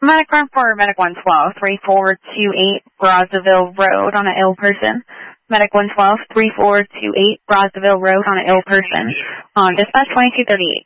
Medic run for Medic 112, 3428 Brazzaville Road on an ill person. Medic 112, 3428 Brazzaville Road on an ill person. Dispatch 2238.